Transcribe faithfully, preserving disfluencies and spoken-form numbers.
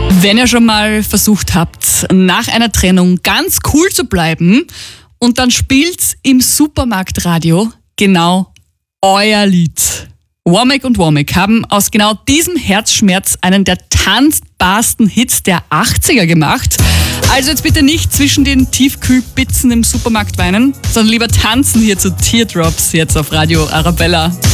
Wenn ihr schon mal versucht habt, nach einer Trennung ganz cool zu bleiben und dann spielt's im Supermarktradio genau euer Lied. Womack und Womack haben aus genau diesem Herzschmerz einen der tanzbarsten Hits der achtziger gemacht. Also jetzt bitte nicht zwischen den Tiefkühlpizzen im Supermarkt weinen, sondern lieber tanzen hier zu Teardrops jetzt auf Radio Arabella.